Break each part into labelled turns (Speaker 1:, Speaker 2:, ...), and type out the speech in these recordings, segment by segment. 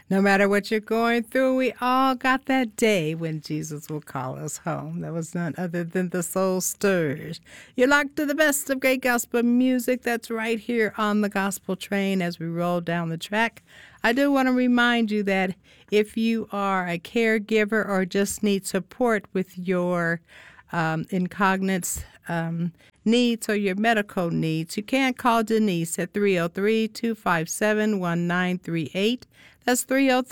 Speaker 1: No matter what you're going through, we all got that day when Jesus will call us home. That was none other than the Soul Stirrers. You're locked to the best of great gospel music that's right here on the Gospel Train as we roll down the track. I do want to remind you that if you are a caregiver or just need support with your incognito needs or your medical needs, you can call Denise at 303-257-1938. That's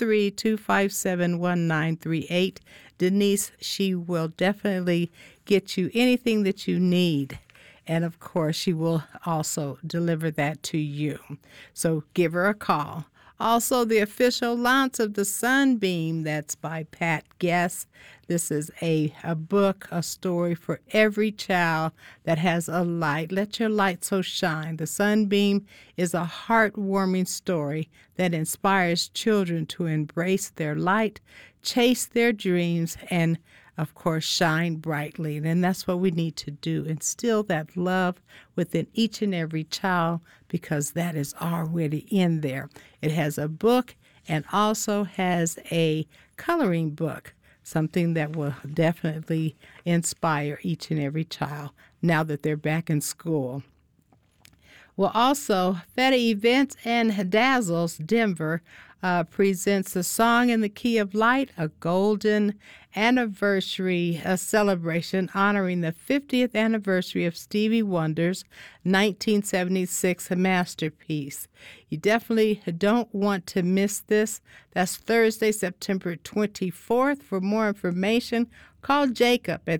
Speaker 1: 303-257-1938. Denise, she will definitely get you anything that you need. And, of course, she will also deliver that to you. So give her a call. Also, the official launch of The Sunbeam, that's by Pat Guess. This is a book, a story for every child that has a light. Let your light so shine. The Sunbeam is a heartwarming story that inspires children to embrace their light, chase their dreams, and of course, shine brightly. And that's what we need to do, instill that love within each and every child, because that is already in there. It has a book and also has a coloring book, something that will definitely inspire each and every child now that they're back in school. Well, also, Feta Events and Dazzles Denver presents a Song in the Key of Light, a golden anniversary celebration honoring the 50th anniversary of Stevie Wonder's 1976 masterpiece. You definitely don't want to miss this. That's Thursday, September 24th. For more information, call Jacob at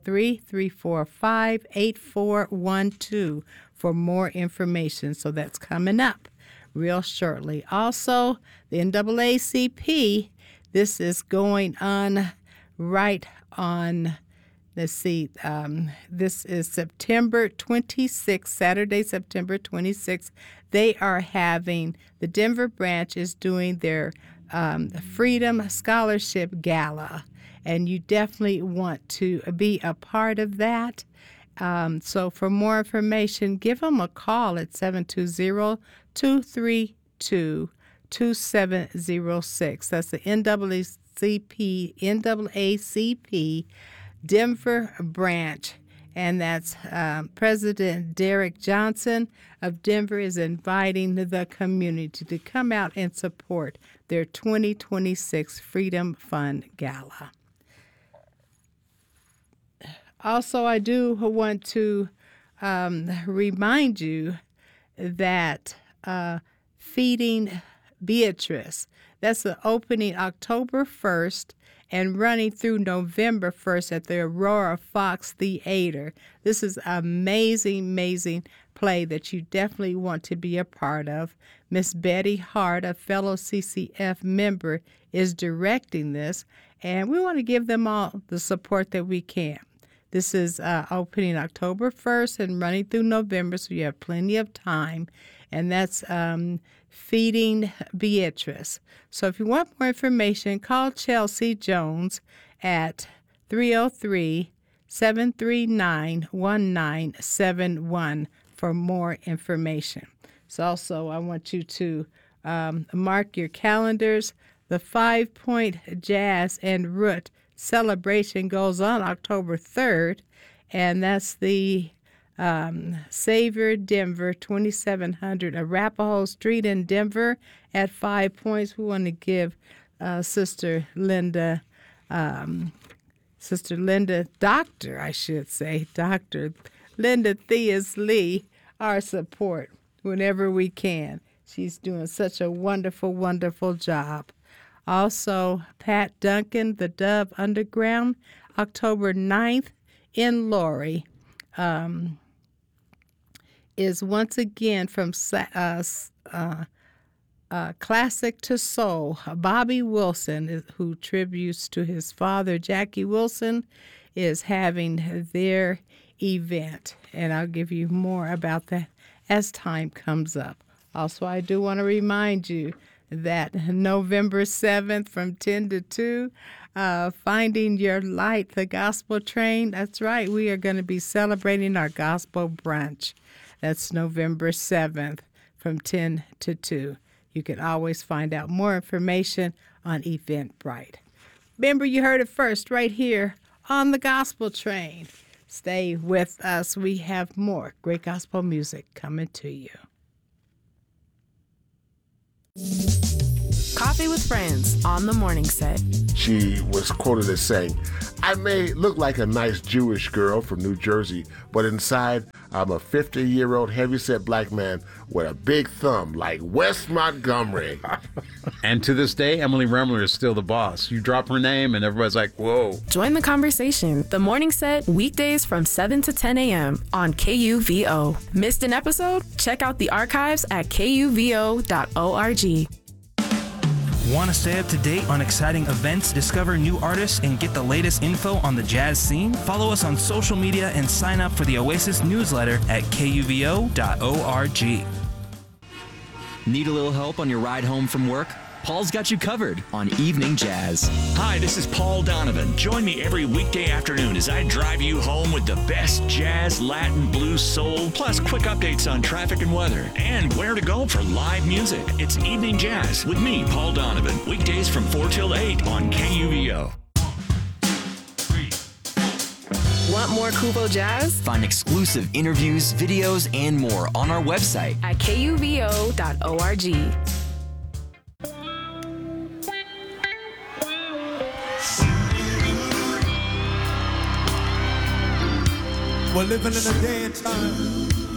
Speaker 1: 303-345-8412 for more information. So that's coming up real shortly. Also, the NAACP, this is going on right on, let's see, this is September 26th, Saturday, September 26th. They are having, the Denver branch is doing their Freedom Scholarship Gala, and you definitely want to be a part of that. So for more information, give them a call at 720-232-2706. That's the NAACP Denver branch. And that's President Derek Johnson of Denver is inviting the community to come out and support their 2026 Freedom Fund Gala. Also, I do want to remind you that Feeding Beatrice, that's the opening October 1st and running through November 1st at the Aurora Fox Theater. This is an amazing play that you definitely want to be a part of. Miss Betty Hart, a fellow CCF member, is directing this, and we want to give them all the support that we can. This is opening October 1st and running through November, so you have plenty of time. And that's Feeding Beatrice. So if you want more information, call Chelsea Jones at 303-739-1971 for more information. So also, I want you to mark your calendars. The 5 Point Jazz and Root celebration goes on October 3rd, and that's the Savior Denver, 2700 Arapahoe Street in Denver at 5 Points. We want to give Sister Linda, Dr. Linda Theus Lee, our support whenever we can. She's doing such a wonderful job. Also, Pat Duncan, the Dove Underground, October 9th in Laurie, is once again from Classic to Soul. Bobby Wilson, who tributes to his father, Jackie Wilson, is having their event. And I'll give you more about that as time comes up. Also, I do want to remind you that November 7th from 10 to 2, Finding Your Light, the Gospel Train. That's right, we are going to be celebrating our gospel brunch. That's November 7th from 10 to 2. You can always find out more information on Eventbrite. Remember, you heard it first right here on the Gospel Train. Stay with us. We have more great gospel music coming to you.
Speaker 2: Coffee with Friends on the morning set.
Speaker 3: She was quoted as saying, "I may look like a nice Jewish girl from New Jersey, but inside I'm a 50-year-old heavyset black man with a big thumb like Wes Montgomery."
Speaker 4: And to this day, Emily Remler is still the boss. You drop her name and everybody's like, whoa.
Speaker 2: Join the conversation. The morning set, weekdays from 7 to 10 a.m. on KUVO. Missed an episode? Check out the archives at kuvo.org.
Speaker 5: Want to stay up to date on exciting events, discover new artists, and get the latest info on the jazz scene? Follow us on social media and sign up for the Oasis newsletter at kuvo.org.
Speaker 6: Need a little help on your ride home from work? Paul's got you covered on Evening Jazz.
Speaker 7: Hi, this is Paul Donovan. Join me every weekday afternoon as I drive you home with the best jazz, Latin, blues, soul, plus quick updates on traffic and weather, and where to go for live music. It's Evening Jazz with me, Paul Donovan, weekdays from 4 till 8 on KUVO.
Speaker 2: Want more Kuvo Jazz?
Speaker 6: Find exclusive interviews, videos, and more on our website
Speaker 2: At kuvo.org.
Speaker 8: We're living in a day and time